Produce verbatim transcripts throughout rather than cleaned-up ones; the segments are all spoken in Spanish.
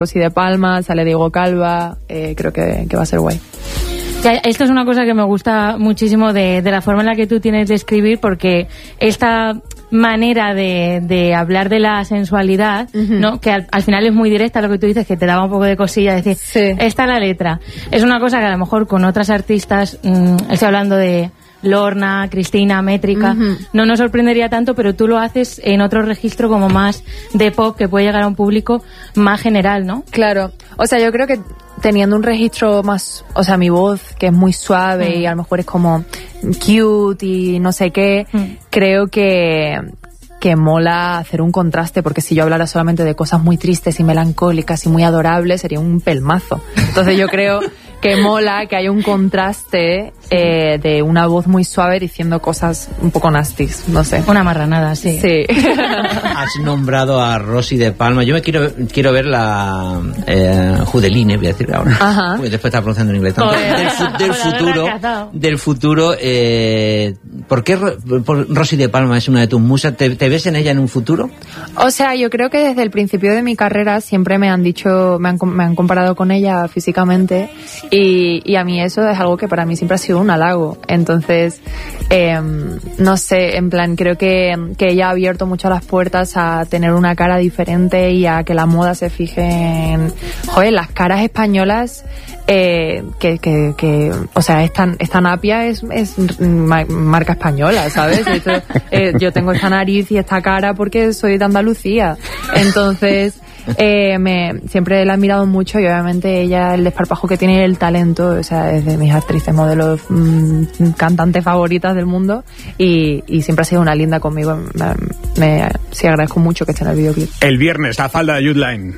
Rosy de Palma, sale Diego Calva, eh, creo que, que va a ser guay. Esto es una cosa que me gusta muchísimo de, de la forma en la que tú tienes de escribir, porque esta manera de, de hablar de la sensualidad, uh-huh. ¿no? Que al, al final es muy directa, lo que tú dices, que te daba un poco de cosilla decir, sí. Esta es la letra. Es una cosa que a lo mejor con otras artistas, mmm, estoy hablando de Lorna, Cristina, Métrica, uh-huh. no nos sorprendería tanto, pero tú lo haces en otro registro como más de pop, que puede llegar a un público más general, ¿no? Claro. O sea, yo creo que teniendo un registro más, o sea, mi voz, que es muy suave mm. y a lo mejor es como cute y no sé qué, mm. creo que que mola hacer un contraste, porque si yo hablara solamente de cosas muy tristes y melancólicas y muy adorables, sería un pelmazo. Entonces yo creo que mola que haya un contraste eh, de una voz muy suave diciendo cosas un poco nasties, no sé. Una marranada, sí. Sí. Has nombrado a Rosy de Palma. Yo me quiero quiero ver la eh, Judeline, voy a decir ahora. Ajá. Porque después está pronunciando en inglés. Tanto, del, fu- del futuro, del futuro. Eh, ¿Por qué por Rosy de Palma es una de tus musas? ¿Te, te ves en ella en un futuro? O sea, yo creo que desde el principio de mi carrera siempre me han dicho, me han, me han comparado con ella físicamente, y, y a mí eso es algo que para mí siempre ha sido un halago. Entonces, eh, no sé, en plan, creo que, que ella ha abierto mucho las puertas a tener una cara diferente y a que la moda se fije en, joder, las caras españolas. Eh, que, que, que, o sea, esta, esta napia es, es marca española, ¿sabes? Esto, eh, yo tengo esta nariz y esta cara porque soy de Andalucía. Entonces, eh, me, siempre la he admirado mucho, y obviamente ella, el desparpajo que tiene y el talento, o sea, es de mis actrices, modelos, mmm, cantantes favoritas del mundo, y, y siempre ha sido una linda conmigo. Me, me sí, agradezco mucho que esté en el videoclip. El viernes, la falda de Youth Line.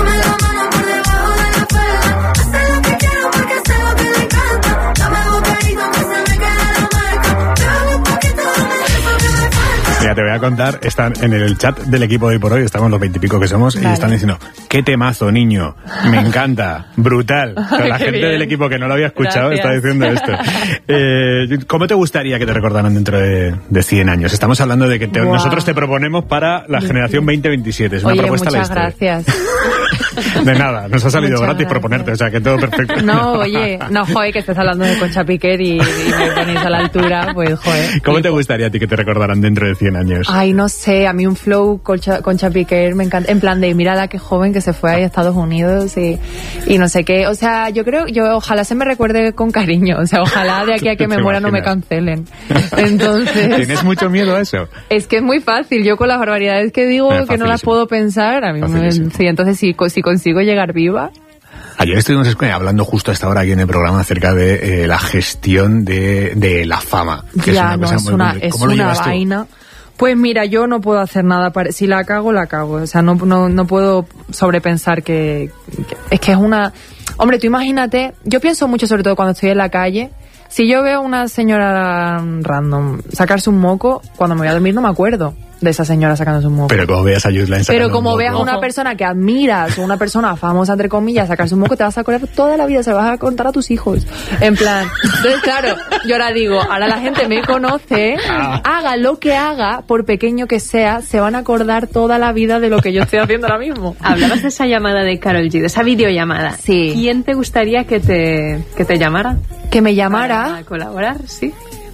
Mira, te voy a contar, están en el chat del equipo de Hoy por Hoy, estamos los veintipico que somos, vale. Y están diciendo, qué temazo, niño, me encanta, brutal. Toda la gente bien. Del equipo que no lo había escuchado Gracias. Está diciendo esto. Eh, ¿Cómo te gustaría que te recordaran dentro de, de cien años? Estamos hablando de que te, wow. nosotros te proponemos para la generación veinte veintisiete, es una Oye, propuesta muchas a la historia. Gracias. De nada, nos ha salido Muchas gratis gracias. proponerte, o sea que todo perfecto. No, oye, no, joder, que estés hablando de Concha Piquer y, y me ponéis a la altura, pues joder. ¿Cómo te gustaría a ti que te recordaran dentro de cien años? Ay, no sé, a mí un flow Concha, Concha Piquer me encanta, en plan de mírala qué joven que se fue ahí a Estados Unidos y, y no sé qué, o sea, yo creo, yo ojalá se me recuerde con cariño, o sea, ojalá de aquí a que me muera no me cancelen. Entonces... ¿Tienes mucho miedo a eso? Es que es muy fácil, yo con las barbaridades que digo que no las puedo pensar, a mí me, sí, entonces si, si consigo llegar viva. Ayer estuvimos hablando justo a esta hora aquí en el programa acerca de eh, la gestión de, de la fama. Que ya, es una no, cosa es muy, una, muy, es ¿cómo lo una llevas tú? vaina. Pues mira, yo no puedo hacer nada para... Si la cago, la cago. O sea, no, no, no puedo sobrepensar que, que... Es que es una... Hombre, tú imagínate... Yo pienso mucho, sobre todo cuando estoy en la calle. Si yo veo a una señora random sacarse un moco, cuando me voy a dormir no me acuerdo de esa señora sacándose un moco. Pero como veas a Youth Line sacando Pero como un veas a una persona que admiras, o una persona famosa, entre comillas, sacarse un moco, te vas a acordar toda la vida, se lo vas a contar a tus hijos. En plan, entonces claro, yo ahora digo, ahora la gente me conoce, haga lo que haga, por pequeño que sea, se van a acordar toda la vida de lo que yo estoy haciendo ahora mismo. Hablabas de esa llamada de Karol G, de esa videollamada. Sí. ¿Quién te gustaría que te, que te llamara? Que me llamara. Para colaborar, sí.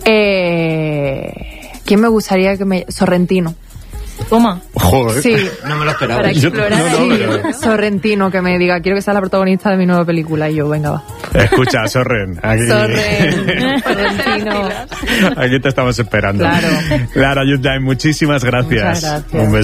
Eh, ¿Quién me gustaría que me... Sorrentino. Toma. Joder. Sí. No me lo esperaba. Para explorar. No, no, Sí, pero... Sorrentino, que me diga, quiero que seas la protagonista de mi nueva película. Y yo, venga, va. Escucha, Sorren. Aquí... Sorren. Sorrentino. Aquí te estamos esperando. Claro. Lara Youth Line, muchísimas gracias. Muchas gracias. Un beso.